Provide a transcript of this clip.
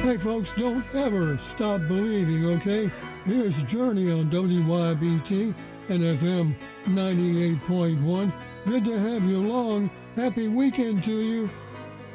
Hey folks, don't ever stop believing, okay? Here's Journey on WYBT and FM 98.1. Good to have you along. Happy weekend to you.